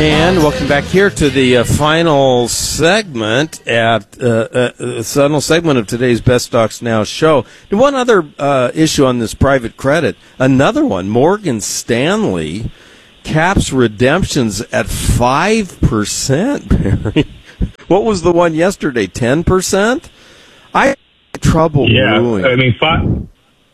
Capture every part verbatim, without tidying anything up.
And welcome back here to the uh, final segment at uh, uh, the final segment of today's Best Stocks Now show. One other uh, issue on this private credit, another one. Morgan Stanley caps redemptions at five percent. What was the one yesterday? Ten percent? I had trouble yeah, doing. I mean five.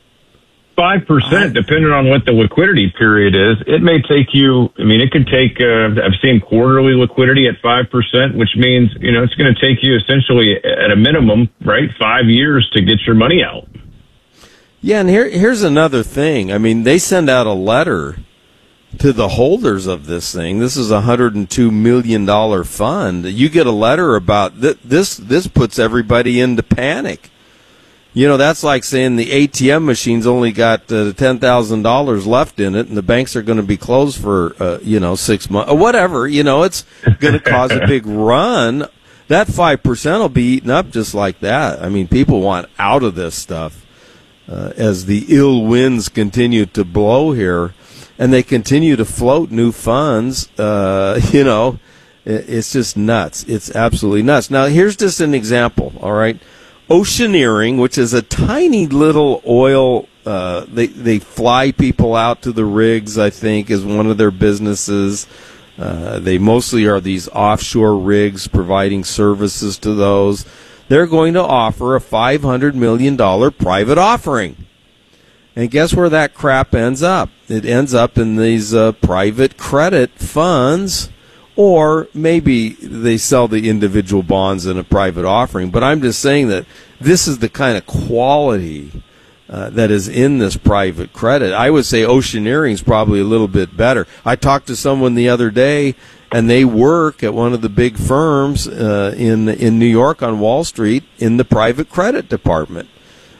Five percent, depending on what the liquidity period is, it may take you. I mean, it could take. Uh, I've seen quarterly liquidity at five percent, which means you know it's going to take you essentially at a minimum, right, five years to get your money out. Yeah, and here here's another thing. I mean, they send out a letter to the holders of this thing. This is a hundred and two million dollar fund. You get a letter about th- this. This puts everybody into panic. You know, that's like saying the A T M machine's only got uh, ten thousand dollars left in it, and the banks are going to be closed for, uh, you know, six months or whatever. You know, it's going to cause a big run. That five percent will be eaten up just like that. I mean, people want out of this stuff uh, as the ill winds continue to blow here, and they continue to float new funds. Uh, you know, it, it's just nuts. It's absolutely nuts. Now, here's just an example, all right? Oceaneering, which is a tiny little oil, uh, they they fly people out to the rigs, I think, is one of their businesses. Uh, they mostly are these offshore rigs providing services to those. They're going to offer a five hundred million dollars private offering. And guess where that crap ends up? It ends up in these uh, private credit funds. Or maybe they sell the individual bonds in a private offering. But I'm just saying that this is the kind of quality uh, that is in this private credit. I would say Oceaneering is probably a little bit better. I talked to someone the other day, and they work at one of the big firms uh, in in New York on Wall Street in the private credit department.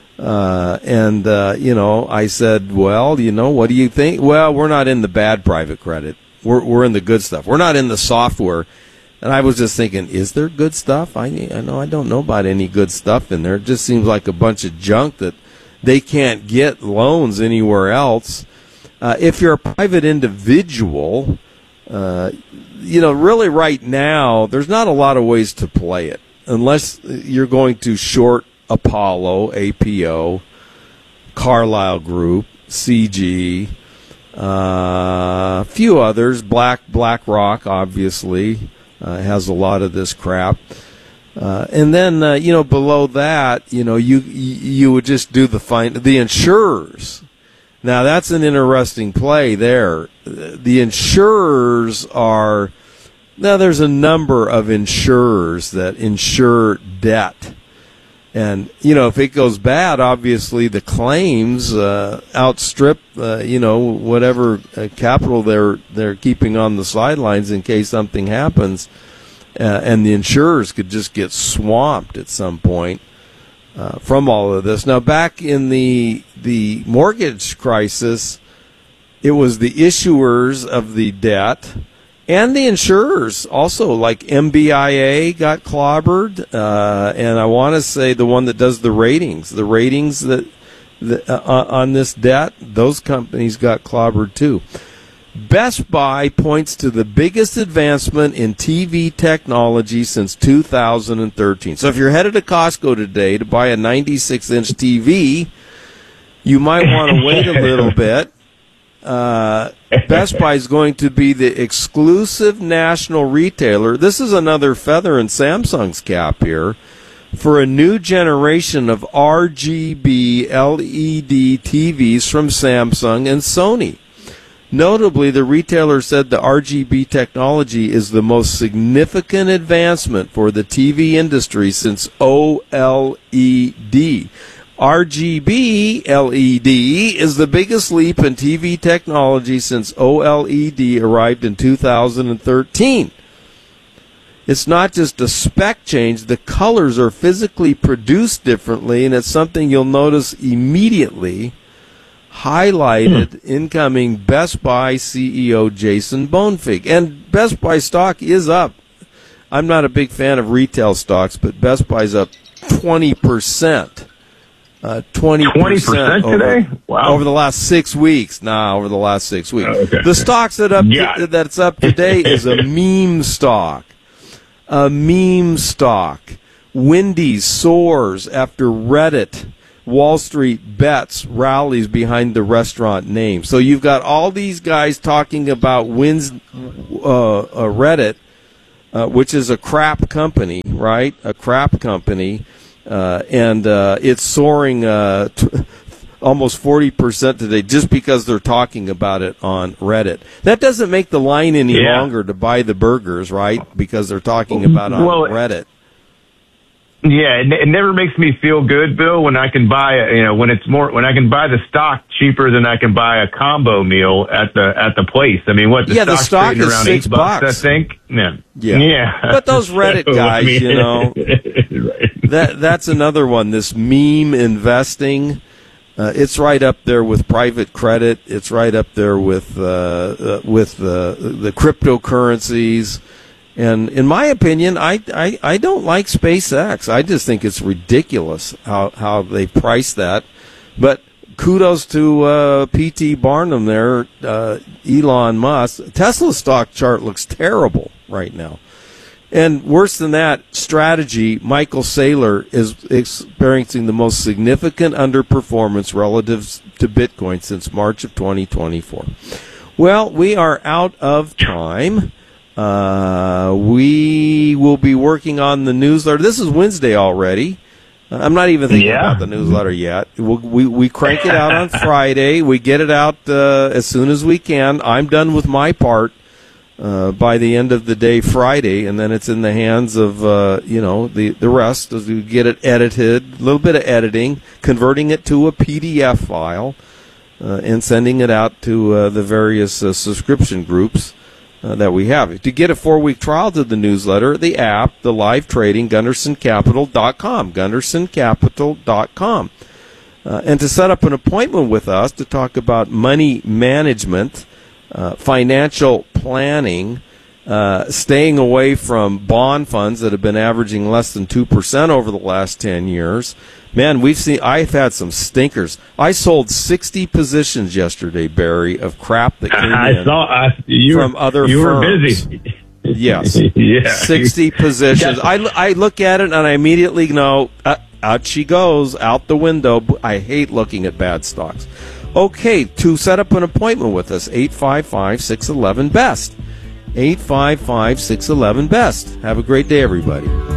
Uh, and, uh, you know, I said, well, you know, what do you think? Well, we're not in the bad private credit. We're we're in the good stuff. We're not in the software. And I was just thinking, is there good stuff? I I know I don't know about any good stuff in there. It just seems like a bunch of junk that they can't get loans anywhere else. Uh, if you're a private individual, uh, you know, really right now, there's not a lot of ways to play it unless you're going to short Apollo, A P O, Carlyle Group, C G. Uh, a few others, Black BlackRock obviously uh, has a lot of this crap, uh, and then uh, you know below that, you know you you would just do the fine the insurers. Now that's an interesting play there. The insurers are now there's a number of insurers that insure debt. And, you know, if it goes bad, obviously the claims uh, outstrip, uh, you know, whatever uh, capital they're they're keeping on the sidelines in case something happens. Uh, and the insurers could just get swamped at some point uh, from all of this. Now, back in the the mortgage crisis, it was the issuers of the debt and the insurers also, like M B I A got clobbered, uh, and I want to say the one that does the ratings, the ratings that, that uh, on this debt, those companies got clobbered too. Best Buy points to the biggest advancement in T V technology since two thousand thirteen. So if you're headed to Costco today to buy a ninety-six inch T V, you might want to wait a little bit. Uh, Best Buy is going to be the exclusive national retailer. This is another feather in Samsung's cap here for a new generation of R G B L E D T Vs from Samsung and Sony. Notably, the retailer said the R G B technology is the most significant advancement for the T V industry since O L E D. R G B L E D is the biggest leap in T V technology since O L E D arrived in two thousand thirteen. It's not just a spec change. The colors are physically produced differently, and it's something you'll notice immediately, highlighted incoming Best Buy C E O Jason Bonfig. And Best Buy stock is up. I'm not a big fan of retail stocks, but Best Buy's up twenty percent. Uh, twenty percent today? Over, wow. over the last six weeks. Nah, over the last six weeks. Oh, okay. The stocks that up Yeah. to, that's up today is a meme stock. A meme stock. Wendy's soars after Reddit. Wall Street bets rallies behind the restaurant name. So you've got all these guys talking about Wins, uh, uh, Reddit, uh, which is a crap company, right? A crap company. Uh, and uh, it's soaring uh, t- almost forty percent today just because they're talking about it on Reddit. That doesn't make the line any yeah. longer to buy the burgers, right? Because they're talking about it on well, Reddit. Yeah, it, it never makes me feel good, Bill, when I can buy, a, you know, when it's more, when I can buy the stock cheaper than I can buy a combo meal at the at the place. I mean, what the yeah, the stock's stock trading is around six eight bucks, bucks. I think. Yeah, yeah, yeah. But those Reddit So, guys, I mean, you know, right. that that's another one. This meme investing, uh, it's right up there with private credit. It's right up there with uh, uh, with uh, the cryptocurrencies. And in my opinion, I, I, I don't like SpaceX. I just think it's ridiculous how, how they price that. But kudos to uh, P T Barnum there, uh, Elon Musk. Tesla's stock chart looks terrible right now. And worse than that, Strategy, Michael Saylor, is experiencing the most significant underperformance relative to Bitcoin since March of twenty twenty-four. Well, we are out of time. Uh, we will be working on the newsletter. This is Wednesday already. Uh, I'm not even thinking yeah. about the newsletter yet. We'll, we we crank it out on Friday. We get it out uh, as soon as we can. I'm done with my part uh, by the end of the day Friday, and then it's in the hands of uh, you know the the rest as we get it edited. A little bit of editing, converting it to a P D F file, uh, and sending it out to uh, the various uh, subscription groups. Uh, that we have. To get a four-week trial to the newsletter, the app, the live trading, Gunderson Capital dot com, Gunderson Capital dot com. Uh, and to set up an appointment with us to talk about money management, uh, financial planning, uh, staying away from bond funds that have been averaging less than two percent over the last ten years. Man, we've seen, I've had some stinkers. I sold sixty positions yesterday, Barry, of crap that came I in saw, I, you, from other you firms. were busy. Yes. yeah. sixty positions. I, I look at it and I immediately know, uh, out she goes, out the window. I hate looking at bad stocks. Okay, to set up an appointment with us, eight five five, six one one, B E S T. eight five five, six one one, B E S T. Have a great day, everybody.